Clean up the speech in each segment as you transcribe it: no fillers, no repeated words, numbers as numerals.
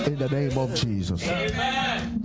in the name of Jesus. Amen.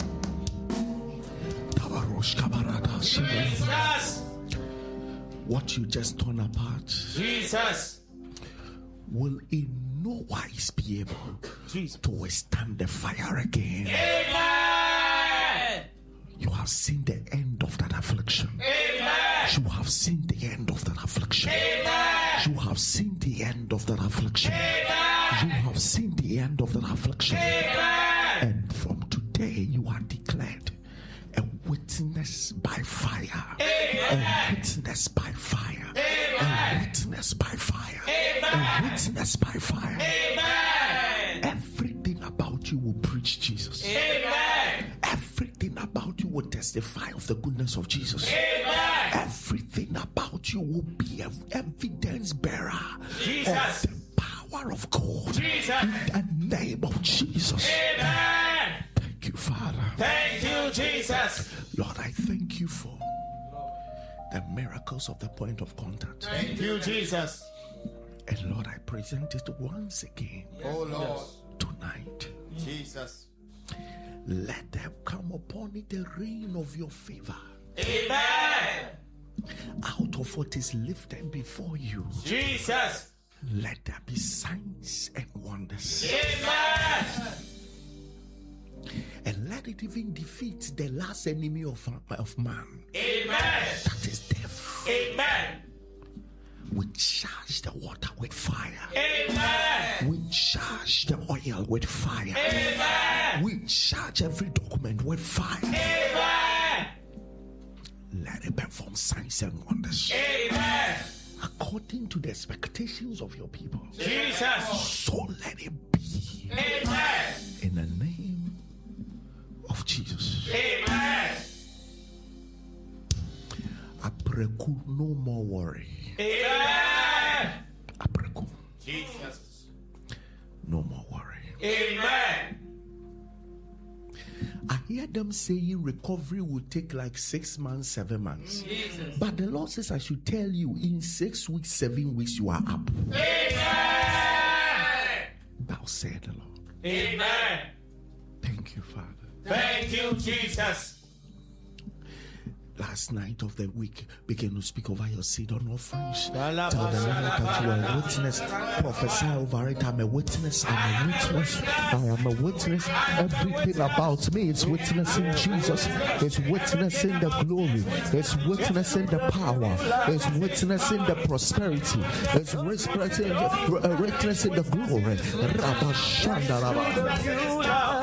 Jesus. What you just torn apart, Jesus, will in no wise be able to withstand the fire again. Amen. You have seen the end of that affliction. Amen. You have seen the end of that affliction. Amen. You have seen the end of that affliction. Amen. You have seen the end of that affliction. Amen. And from today you are declared a witness by fire. Amen. A witness by fire. Amen. A witness by fire. Amen. A witness by fire. Amen. Everything about you will preach Jesus. Amen. Everything about you will testify of the goodness of Jesus. Amen. Everything about you will be an evidence bearer Jesus. of the power of God. Jesus. In the name of Jesus. Amen. Thank you, Father. Thank you, Jesus. Lord, I thank you for the miracles of the point of contact. Thank you, Jesus. And Lord, I present it once again. Oh Lord. Tonight. Jesus. Let them come upon it the rain of your favor. Amen. Out of what is lifted before you, Jesus. let there be signs and wonders. Amen. And let it even defeat the last enemy of man. Amen. That is death. Amen. We charge the water with fire. Amen. We charge the oil with fire. Amen. We charge every document with fire. Amen. Let it perform signs and wonders. Amen. According to the expectations of your people. Jesus. So let it be. Amen. In the name of Jesus. Amen. Apreku, no more worry. Amen. Apreku, Jesus. no more worry. Amen. I hear them saying recovery will take like 6 months, 7 months. Jesus. But the Lord says I should tell you in 6 weeks, 7 weeks you are up. Amen. Thou said the Lord. Amen. Thank you, Father. Thank you, Jesus. Last night of the week, begin to speak over your seed on offerings. Tell the Lord that you are a witness. Prophesy over it. I'm a witness. I'm a witness. I am a witness. Everything about me is witnessing Jesus. It's witnessing the glory. It's witnessing the power. It's witnessing the prosperity. It's witnessing the glory. Rabba Shanda Rabba.